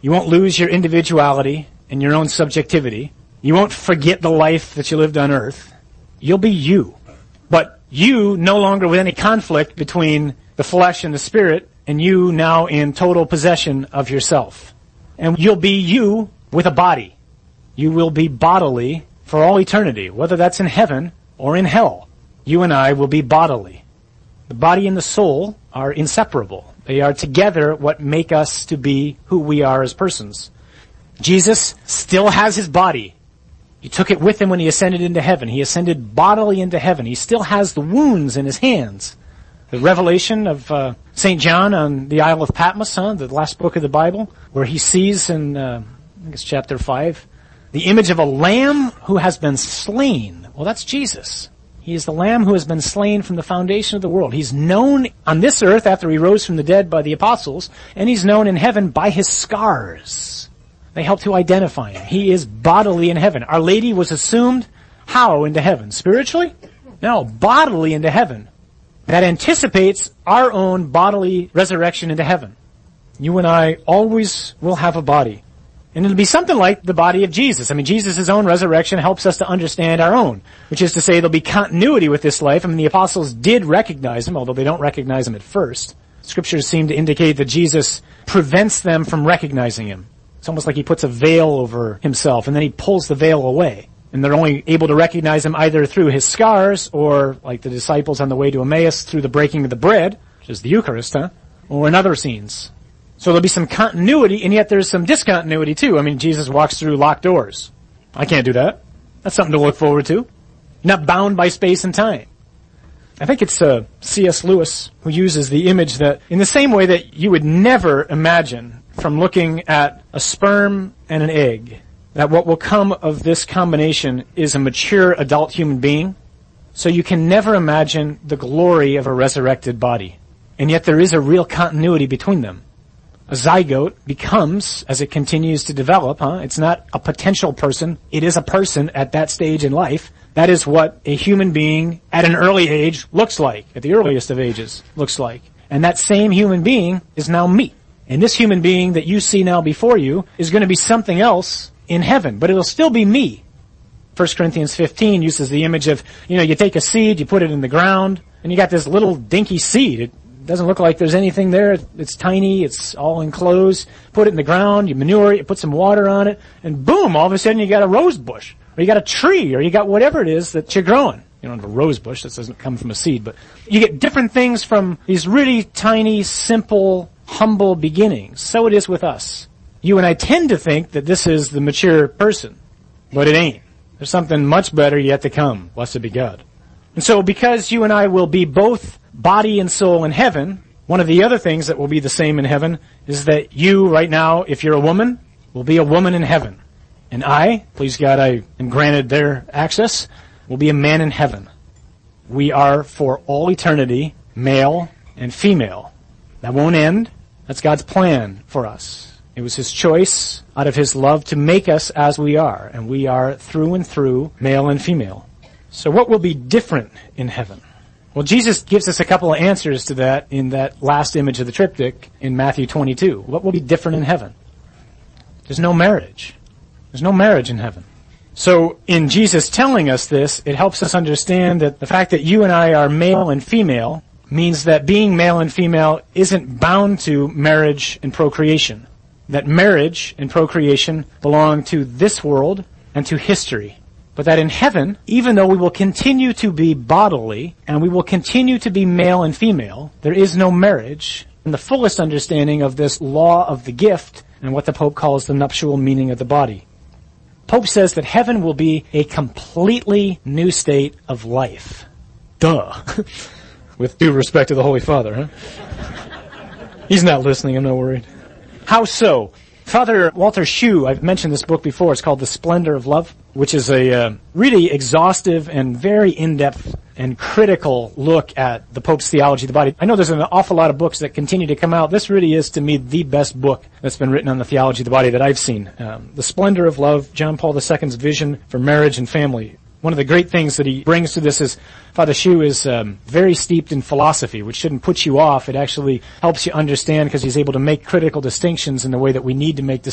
You won't lose your individuality and your own subjectivity. You won't forget the life that you lived on earth. You'll be you. But you no longer with any conflict between the flesh and the spirit, and you now in total possession of yourself. And you'll be you with a body. You will be bodily for all eternity, whether that's in heaven or in hell. You and I will be bodily. The body and the soul are inseparable. They are together what make us to be who we are as persons. Jesus still has his body. He took it with him when he ascended into heaven. He ascended bodily into heaven. He still has the wounds in his hands. The revelation of St. John on the Isle of Patmos, the last book of the Bible, where he sees in, I think it's chapter 5, the image of a lamb who has been slain. Well, that's Jesus. He is the lamb who has been slain from the foundation of the world. He's known on this earth after he rose from the dead by the apostles, and he's known in heaven by his scars. They help to identify him. He is bodily in heaven. Our Lady was assumed how into heaven? Spiritually? No, bodily into heaven. That anticipates our own bodily resurrection into heaven. You and I always will have a body. And it'll be something like the body of Jesus. I mean, Jesus' own resurrection helps us to understand our own, which is to say there'll be continuity with this life. I mean, the apostles did recognize him, although they don't recognize him at first. Scriptures seem to indicate that Jesus prevents them from recognizing him. It's almost like he puts a veil over himself, and then he pulls the veil away. And they're only able to recognize him either through his scars, or like the disciples on the way to Emmaus, through the breaking of the bread, which is the Eucharist, or in other scenes. So there'll be some continuity, and yet there's some discontinuity too. I mean, Jesus walks through locked doors. I can't do that. That's something to look forward to. Not bound by space and time. I think it's C.S. Lewis who uses the image that, in the same way that you would never imagine from looking at a sperm and an egg, that what will come of this combination is a mature adult human being. So you can never imagine the glory of a resurrected body. And yet there is a real continuity between them. A zygote becomes, as it continues to develop, it's not a potential person, it is a person at that stage in life. That is what a human being at an early age looks like, at the earliest of ages looks like. And that same human being is now me. And this human being that you see now before you is going to be something else in heaven, but it'll still be me. 1 Corinthians 15 uses the image of, you take a seed, you put it in the ground, and you got this little dinky seed. It doesn't look like there's anything there. It's tiny, it's all enclosed. Put it in the ground, you manure it, you put some water on it, and boom, all of a sudden you got a rose bush, or you got a tree, or you got whatever it is that you're growing. You don't have a rose bush, that doesn't come from a seed, but you get different things from these really tiny, simple, humble beginnings. So it is with us. You and I tend to think that this is the mature person, but it ain't. There's something much better yet to come. Blessed be God. And so because you and I will be both body and soul in heaven, one of the other things that will be the same in heaven is that you right now, if you're a woman, will be a woman in heaven. And I, please God, I am granted their access, will be a man in heaven. We are for all eternity, male and female. That won't end. That's God's plan for us. It was his choice out of his love to make us as we are, and we are through and through male and female. So what will be different in heaven? Well, Jesus gives us a couple of answers to that in that last image of the triptych in Matthew 22. What will be different in heaven? There's no marriage. There's no marriage in heaven. So in Jesus telling us this, it helps us understand that the fact that you and I are male and female means that being male and female isn't bound to marriage and procreation. That marriage and procreation belong to this world and to history. But that in heaven, even though we will continue to be bodily and we will continue to be male and female, there is no marriage. And the fullest understanding of this law of the gift and what the Pope calls the nuptial meaning of the body. Pope says that heaven will be a completely new state of life. Duh. With due respect to the Holy Father, He's not listening, I'm not worried. How so? Father Walter Schuh, I've mentioned this book before, it's called The Splendor of Love, which is a really exhaustive and very in-depth and critical look at the Pope's theology of the body. I know there's an awful lot of books that continue to come out. This really is, to me, the best book that's been written on the theology of the body that I've seen. The Splendor of Love, John Paul II's vision for marriage and family. One of the great things that he brings to this is Father Schuh is very steeped in philosophy, which shouldn't put you off. It actually helps you understand because he's able to make critical distinctions in the way that we need to make